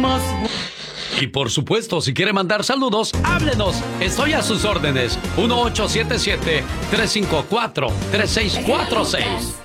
más. Y por supuesto, si quiere mandar saludos, háblenos. Estoy a sus órdenes. 1877-354-3646.